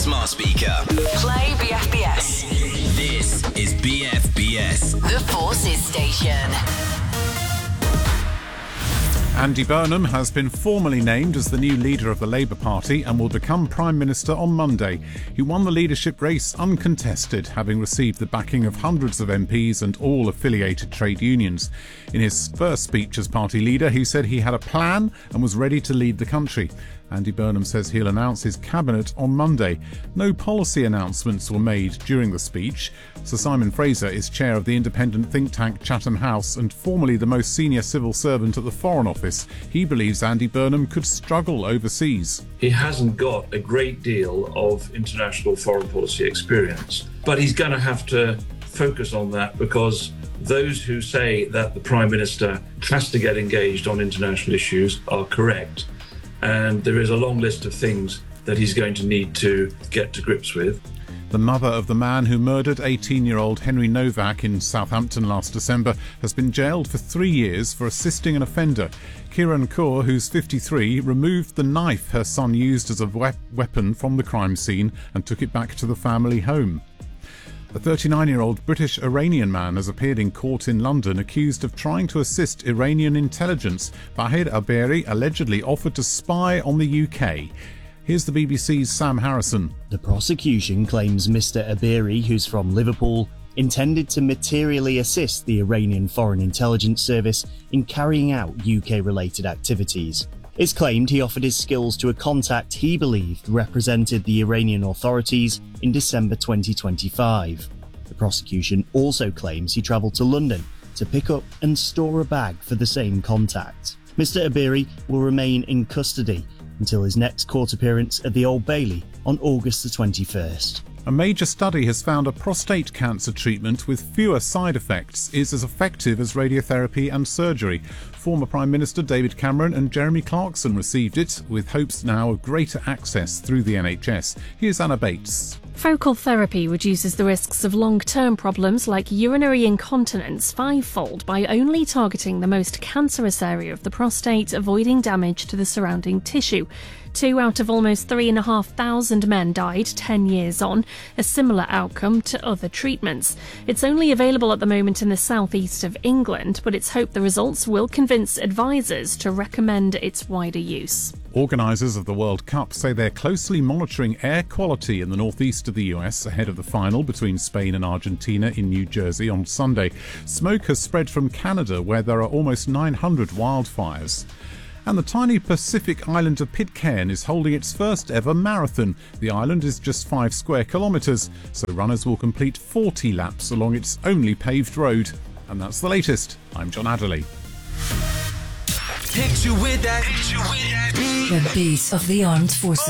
smart speaker. Play BFBS. This is BFBS. The Forces Station. Andy Burnham has been formally named as the new leader of the Labour Party and will become Prime Minister on Monday. He won the leadership race uncontested, having received the backing of hundreds of MPs and all affiliated trade unions. In his first speech as party leader, he said he had a plan and was ready to lead the country. Andy Burnham says he'll announce his cabinet on Monday. No policy announcements were made during the speech. Sir Simon Fraser is chair of the independent think tank Chatham House and formerly the most senior civil servant at the Foreign Office. He believes Andy Burnham could struggle overseas. He hasn't got a great deal of international foreign policy experience, but he's going to have to focus on that because those who say that the Prime Minister has to get engaged on international issues are correct. And there is a long list of things that he's going to need to get to grips with. The mother of the man who murdered 18-year-old Henry Novak in Southampton last December has been jailed for 3 years for assisting an offender. Kiran Kaur, who's 53, removed the knife her son used as a weapon from the crime scene and took it back to the family home. A 39-year-old British-Iranian man has appeared in court in London accused of trying to assist Iranian intelligence. Bahir Aberi allegedly offered to spy on the UK. Here's the BBC's Sam Harrison. The prosecution claims Mr. Aberi, who's from Liverpool, intended to materially assist the Iranian Foreign Intelligence Service in carrying out UK-related activities. It's claimed he offered his skills to a contact he believed represented the Iranian authorities in December 2025. The prosecution also claims he travelled to London to pick up and store a bag for the same contact. Mr. Aberi will remain in custody until his next court appearance at the Old Bailey on August the 21st. A major study has found a prostate cancer treatment with fewer side effects is as effective as radiotherapy and surgery. Former Prime Minister David Cameron and Jeremy Clarkson received it, with hopes now of greater access through the NHS. Here's Anna Bates. Focal therapy reduces the risks of long-term problems like urinary incontinence fivefold by only targeting the most cancerous area of the prostate, avoiding damage to the surrounding tissue. 2 out of almost 3,500 men died 10 years on, a similar outcome to other treatments. It's only available at the moment in the southeast of England, but it's hoped the results will convince advisors to recommend its wider use. Organisers of the World Cup say they're closely monitoring air quality in the northeast of the US ahead of the final between Spain and Argentina in New Jersey on Sunday. Smoke has spread from Canada, where there are almost 900 wildfires. And the tiny Pacific island of Pitcairn is holding its first ever marathon. The island is just 5 square kilometres, so runners will complete 40 laps along its only paved road. And that's the latest. I'm John Adderley. Hit you with that. The beat of the armed forces.